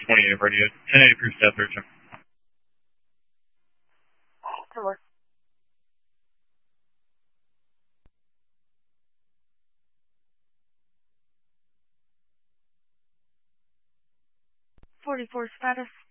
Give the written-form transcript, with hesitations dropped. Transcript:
28 radio, 1080 proof staff search. To work. .44 status.